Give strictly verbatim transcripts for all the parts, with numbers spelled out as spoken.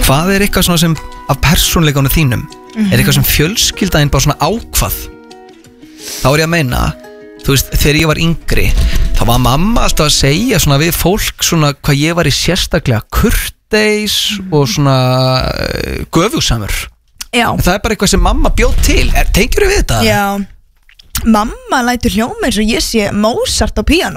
Hvað er eitthvað svona sem af persónleikunum þínum mm-hmm. er eitthvað sem fjölskyldaðin bara svona ákvað? Þá er ég að meina, þú veist, þegar ég var yngri þá var mamma alltaf að segja svona við fólk svona hvað ég var í sérstaklega kurteis mm-hmm. og svona uh, göfugsamur. Já. Það er bara eitthvað sem mamma bjóð til. Er, tengirðu við þetta? Já. Mamma lætur hljóma eins og ég sé Mozart á píanó.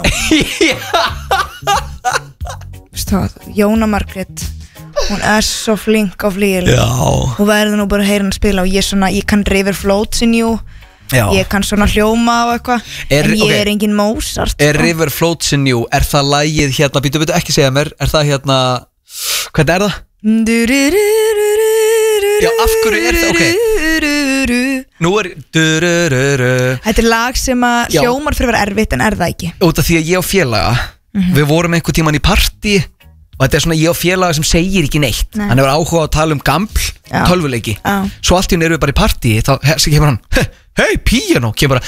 Jóna Margrét, hún er svo flink á flygil. Já. Hún verður nú bara að heyra hann spila og ég, svona, ég kann River Floats in You. Já. Ég kann svona hljóma og eitthvað. En ég okay. er engin Mozart. Er sko. River Floats in You, er það lagið hérna, býtu, býtu, ekki segja mér, er það hérna, hvernig er það? Já, af hverju er það, ok. Nú er Þetta er lag sem að hljómar fyrir að vera erfitt en er það ekki. Út af því að ég og félaga mm-hmm. við vorum einhver tíman í partí og þetta er svona ég og félaga sem segir ekki neitt. Nei. Hann hefur áhuga að tala um gaml tölvuleiki. Já. Svo allt í hún eru við bara í partí þá kemur hann, hei, píanó, kemur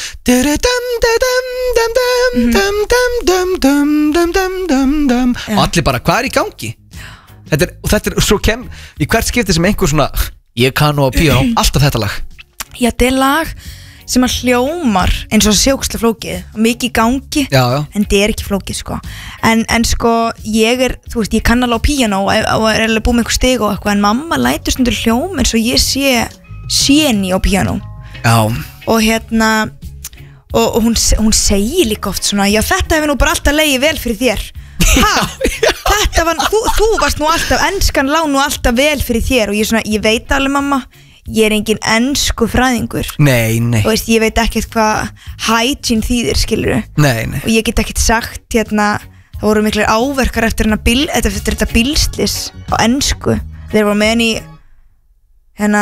bara og allir bara, hvað er í gangi? Þetta er, og þetta er, svo kem í hvert skipti sem einhver svona ég kann á píanó, alltaf þetta lag. Já, þetta er lag sem að hljómar eins og sjókslega flókið mikið í gangi, já, já. En þetta er ekki flókið sko. en, en sko, ég er, þú veist, ég kann alveg á píanó og, og er alveg búið með einhver stig og eitthvað en mamma lætur stundur hljóm eins og ég sé séni á píanó. Já. Og hérna og, og hún, hún segir líka oft svona já, þetta hefur nú bara alltaf legið vel fyrir þér. Ha, þetta var, þú, þú varst nú alltaf, enskan lá nú alltaf vel fyrir þér og ég svona, ég veit alveg mamma, ég er engin ensku fræðingur. Nei, nei. Og veist, ég veit ekkert hvað hygiene þýðir, skilur. Nei, nei. Og ég get ekkert sagt, hérna, það voru miklir áverkar eftir hérna bíl, eftir þetta bílslis á ensku. There were many, hérna,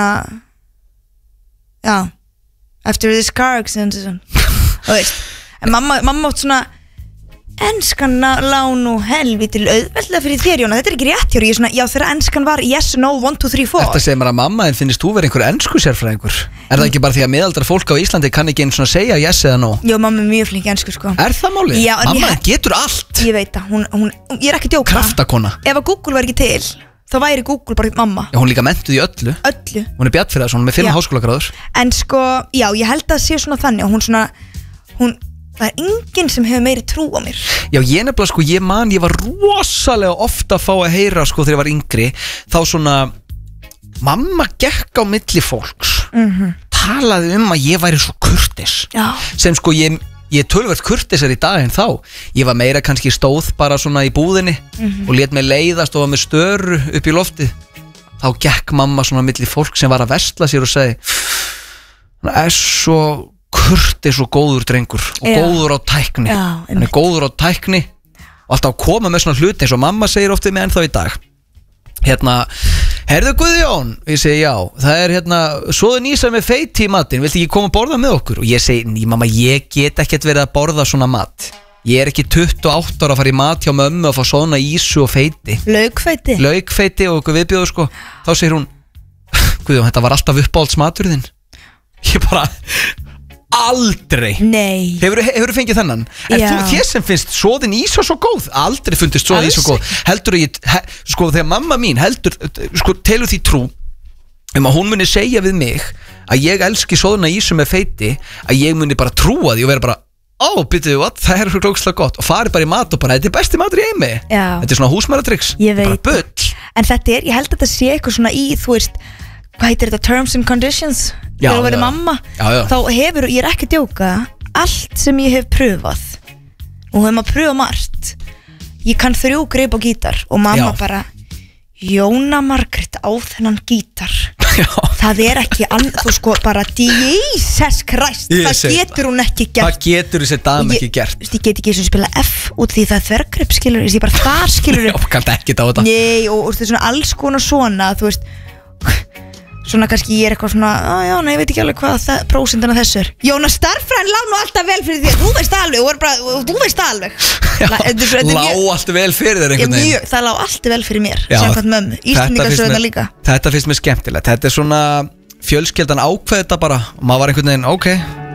já, after this car accident, og veist, en mamma, mamma átt svona, enskan lá nú helvítil auðveldlega fyrir þér, Jóna, þetta er ekki rétt hjá ég svona, já þegar enskan var yes, no, one, two, three, four. Þetta segir mér að mamma, en finnst þú verið einhver ensku sérfræðingur? Er það ekki bara því að miðaldra fólk á Íslandi kann ekki einu svona segja yes eða no? Já, mamma er mjög flink ensku, sko. Er það málið? Já, mamma ég, getur allt. Ég veit það, hún, hún, ég er ekki djóka. Kraftakona. Ef að Google var ekki til, þá væri Google bara mamma. Já, hún líka menntuð í öllu. Öllu. Hún er Bjarnfriðarsson með fimm háskólagráður. En sko, já, ég held að sé svona þannig og hún svona, hún það er enginn sem hefur meiri trú á mér. Já, ég nefnilega sko, ég man, ég var rosalega ofta að fá að heyra sko þegar ég var yngri, þá svona mamma gekk á milli fólks mm-hmm. talaði um að ég væri svo kurteis. Já. Sem sko ég ég tölvert kurteisar í dag en þá ég var meira kannski stóð bara svona í búðinni mm-hmm. og lét mig leiðast og var með störu upp í loftið. Þá gekk mamma svona milli fólk sem var að versla sér og segi það er svo kurteis og góður drengur og já. Góður á tækni. Já, hann er góður á tækni og alltaf að koma með svona hluti eins og mamma segir oft við mig ennþá í dag hérna, herðu Guðjón ég segi já, það er hérna svoðu nýsa með feiti í matinn, viltu ekki koma að borða með okkur og ég segi, ný mamma, ég get ekkert verið að borða svona mat, ég er ekki tuttugu og átta ára að fara í mat hjá mömmu og fá svona ísu og feiti, laukfeiti laukfeiti og okkur viðbjóðu sko, þá segir hún Guðjón, þetta var alltaf uppáhaldsmaturinn ég bara aldrei. Nei. Hefur þú fengið þennan? En þú, þér sem finnst svoðin ís og svo góð, aldrei fundist svoðin ís og góð. Heldur ég, he, sko þegar mamma mín heldur, sko telur því trú um að hún muni segja við mig að ég elski svoðina ísu með feiti, að ég muni bara trúa því og vera bara, ó, byrjuðu, what? Það er svo klókslega gott og fari bara í mat og bara, þetta er besti matur í heimi. Já. Þetta er svona húsmæratryggs. Ég veit. Bara bull. En þetta er, ég held að þetta sé eitthvað svona í, þú veist, hvað heitir þetta, terms and conditions já, þegar þú verið já. mamma já, já. þá hefur, ég er ekki að djóka allt sem ég hef pröfað og hefum að pröfa margt ég kann þrjú greip á gítar og mamma já. Bara Jóna Margrét á þennan gítar já. Það er ekki annað, þú sko bara Jesus Christ, Ég það segi getur hún ekki gert Það getur þessi dam ekki gert Ég get ekki eins og spila F út því það er þvergrip skilur, ég bara þar skilur Já, kannski ekki á þetta Nei, og, og það er svona alls konar svona, þú veist svona kannski ég er eitthvað svona að já, nei, ég veit ekki alveg hvað það, prósentan af þessu er Jóna starffræðin lá nú alltaf vel fyrir þér þú veist alveg, þú, bara, þú veist alveg já, lá alltaf vel fyrir þér einhvern veginn það lá alltaf vel fyrir mér samkvæmt mömmu, Íslendingasöguna líka þetta finnst mér skemmtilegt, þetta er svona fjölskyldan ákveð þetta bara og maður var einhvern veginn, ok